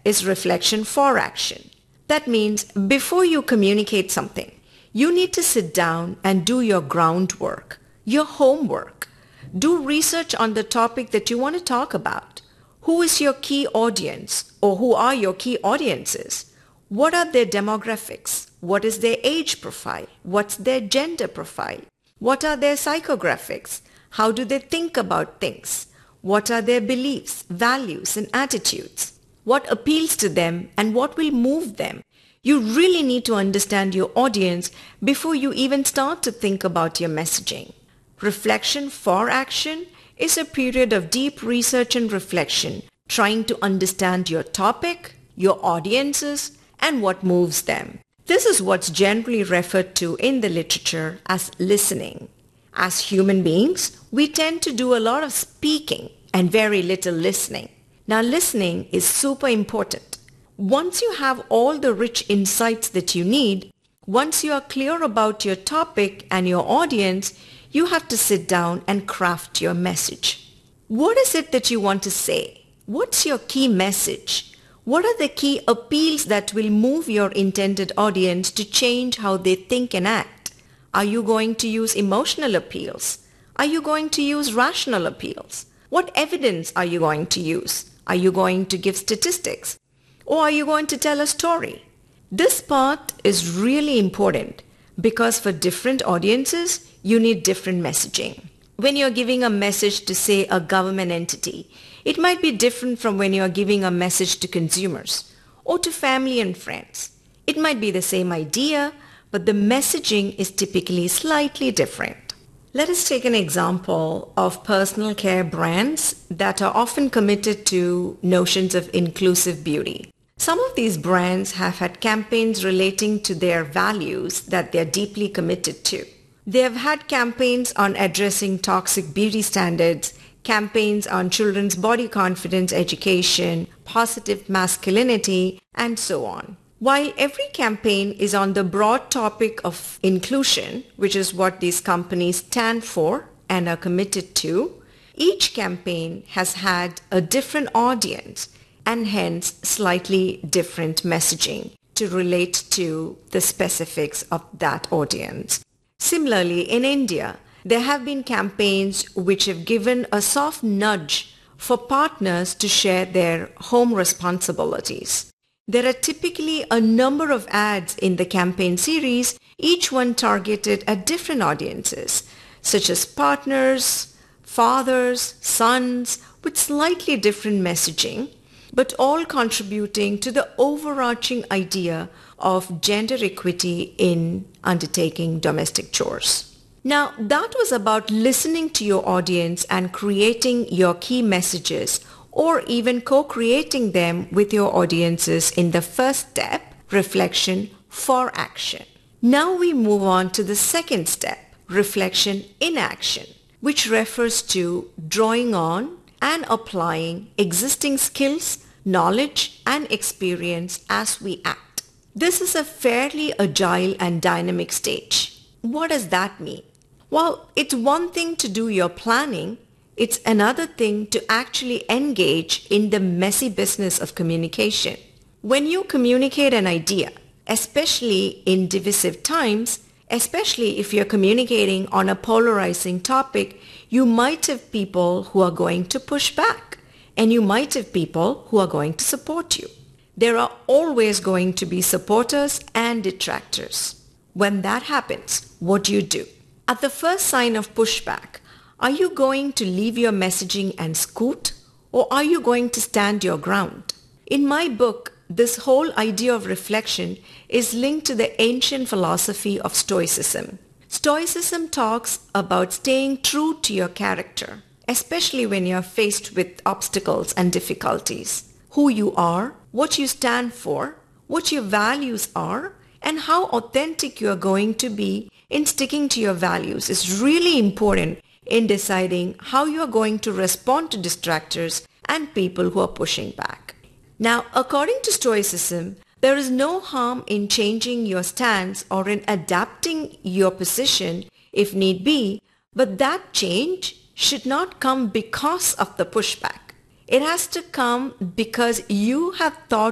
is reflection for action. That means before you communicate something, you need to sit down and do your groundwork, your homework. Do research on the topic that you want to talk about. Who is your key audience, or who are your key audiences? What are their demographics? What is their age profile? What's their gender profile? What are their psychographics? How do they think about things? What are their beliefs, values, and attitudes? What appeals to them and what will move them? You really need to understand your audience before you even start to think about your messaging. Reflection for action is a period of deep research and reflection, trying to understand your topic, your audiences, and what moves them. This is what's generally referred to in the literature as listening. As human beings, we tend to do a lot of speaking and very little listening. Now, listening is super important. Once you have all the rich insights that you need, once you are clear about your topic and your audience, you have to sit down and craft your message. What is it that you want to say? What's your key message? What are the key appeals that will move your intended audience to change how they think and act? Are you going to use emotional appeals? Are you going to use rational appeals? What evidence are you going to use? Are you going to give statistics? Or are you going to tell a story? This part is really important because for different audiences, you need different messaging. When you're giving a message to, say, a government entity, it might be different from when you're giving a message to consumers or to family and friends. It might be the same idea, but the messaging is typically slightly different. Let us take an example of personal care brands that are often committed to notions of inclusive beauty. Some of these brands have had campaigns relating to their values that they're deeply committed to. They have had campaigns on addressing toxic beauty standards, campaigns on children's body confidence education, positive masculinity, and so on. While every campaign is on the broad topic of inclusion, which is what these companies stand for and are committed to, each campaign has had a different audience and hence slightly different messaging to relate to the specifics of that audience. Similarly, in India, there have been campaigns which have given a soft nudge for partners to share their home responsibilities. There are typically a number of ads in the campaign series, each one targeted at different audiences, such as partners, fathers, sons, with slightly different messaging, but all contributing to the overarching idea of gender equity in undertaking domestic chores. Now, that was about listening to your audience and creating your key messages, or even co-creating them with your audiences in the first step, reflection for action. Now we move on to the second step, reflection in action, which refers to drawing on and applying existing skills, knowledge, and experience as we act. This is a fairly agile and dynamic stage. What does that mean? Well, it's one thing to do your planning. It's another thing to actually engage in the messy business of communication. When you communicate an idea, especially in divisive times, especially if you're communicating on a polarizing topic, you might have people who are going to push back, and you might have people who are going to support you. There are always going to be supporters and detractors. When that happens, what do? At the first sign of pushback, are you going to leave your messaging and scoot, or are you going to stand your ground? In my book, this whole idea of reflection is linked to the ancient philosophy of Stoicism. Stoicism talks about staying true to your character, especially when you're faced with obstacles and difficulties. Who you are, what you stand for, what your values are, and how authentic you are going to be in sticking to your values is really important in deciding how you are going to respond to distractors and people who are pushing back. Now, according to Stoicism, there is no harm in changing your stance or in adapting your position if need be, but that change should not come because of the pushback. It has to come because you have thought